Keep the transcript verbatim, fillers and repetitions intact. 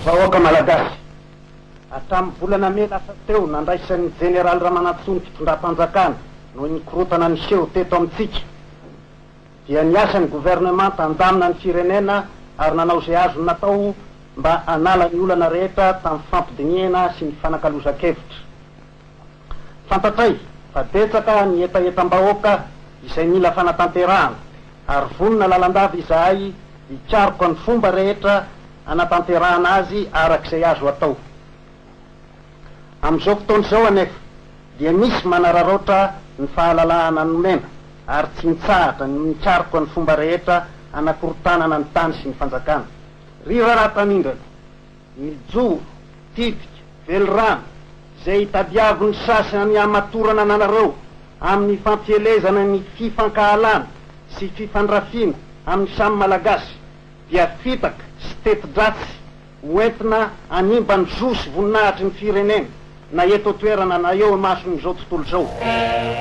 vahoaka malagasy hatramin'ny volana May lasa teo nandraisan'ny général Ramanantsoa ny fitondram-panjakana noho nikorotana niseho teto amintsika dia niasa ny gouvernement tandamina ny firenena ary nanao izay azo natao mba hanala ny olana rehetra tamin'ny fampidiniana sy ny fanakalozan-kevitra. Fantatray fa betsaka ny etaetam-bahoaka izay mila fanatanterahana ary vonona lalandava izahay hikariko ny fomba rehetra hanatanterahana azy arak'izay azo atao. Amin'izao fotoana izao anefa dia misy manararoatra ny fahalalahana nomena ary tsy mitsahatra ny mikariko ny fomba rehetra hanakorotanana ny tany sy ny fanjakana. Ry rahatanindra mijo tipika velorano izay hitadiavo ny sasany amatorana anareo amin'ny fampielezana ny fifankahalana sy fifandrafina amin'ny samy malagasy dia fitaka sy teti-dratsy hoentina hanimba ny zosy voninahitry ny firenena na eto toerana na eo mason'izao tontolo izao.